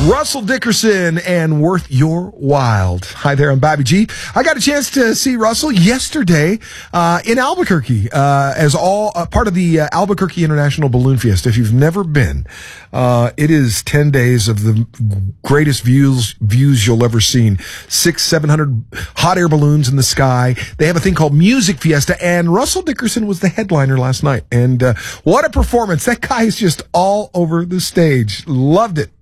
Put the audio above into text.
Russell Dickerson and Worth Your Wild. Hi there, I'm Bobby G. I got a chance to see Russell yesterday in Albuquerque as all part of the Albuquerque International Balloon Fiesta. If you've never been, it is 10 days of the greatest views you'll ever seen. 700 hot air balloons in the sky. They have a thing called Music Fiesta, and Russell Dickerson was the headliner last night. And what a performance. That guy is just all over the stage. Loved it.